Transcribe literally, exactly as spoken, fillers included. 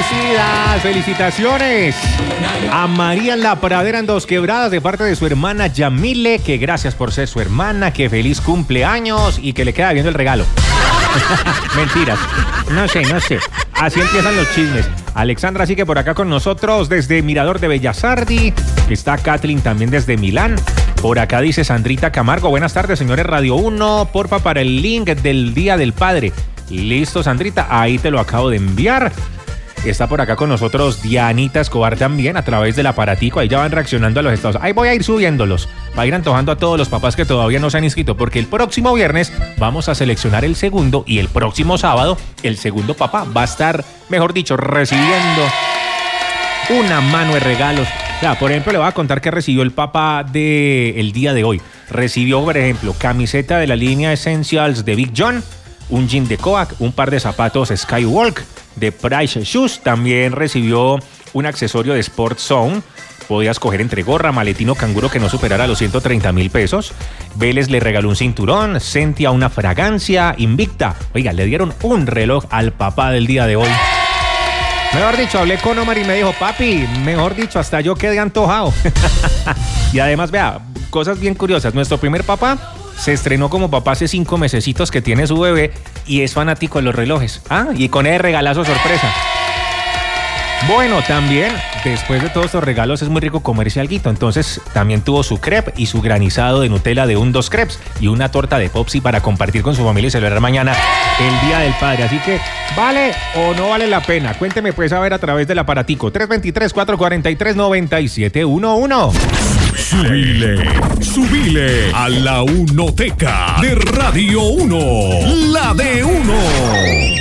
felicidad, felicitaciones a María en la Pradera en Dos Quebradas de parte de su hermana Yamile, que gracias por ser su hermana, que feliz cumpleaños y que le queda viendo el regalo. Mentiras, no sé, no sé. Así empiezan los chismes. Alexandra sigue por acá con nosotros desde Mirador de Bellasardi. Está Kathleen también desde Milán. Por acá dice Sandrita Camargo, buenas tardes, señores Radio uno, porfa para el link del Día del Padre. Listo, Sandrita, ahí te lo acabo de enviar. Está por acá con nosotros Dianita Escobar también a través del aparatico. Ahí ya van reaccionando a los estados. Ahí voy a ir subiéndolos. Va a ir antojando a todos los papás que todavía no se han inscrito, porque el próximo viernes vamos a seleccionar el segundo y el próximo sábado el segundo papá va a estar, mejor dicho, recibiendo una mano de regalos. O sea, por ejemplo, le voy a contar que recibió el papá del día de hoy. Recibió, por ejemplo, camiseta de la línea Essentials de Big John, un jean de Coac, un par de zapatos Skywalk de Price Shoes. También recibió un accesorio de Sport Zone. Podía escoger entre gorra, maletín o canguro que no superara los ciento treinta mil pesos. Vélez le regaló un cinturón, Sentia una fragancia, Invicta. Oiga, le dieron un reloj al papá del día de hoy. Mejor dicho, hablé con Omar y me dijo, papi, mejor dicho, hasta yo quedé antojado. Y además, vea, cosas bien curiosas. Nuestro primer papá se estrenó como papá hace cinco mesecitos que tiene su bebé y es fanático de los relojes. Ah, y con ese regalazo sorpresa. Bueno, también, después de todos estos regalos, es muy rico comerse alguito. Entonces, también tuvo su crepe y su granizado de Nutella de un dos crepes y una torta de Popsi para compartir con su familia y celebrar mañana el Día del Padre. Así que, ¿vale o no vale la pena? Cuénteme pues a ver a través del aparatico. tres dos tres, cuatro cuatro tres, nueve siete uno uno. Subile, subile a la Unoteca de Radio uno, la de uno.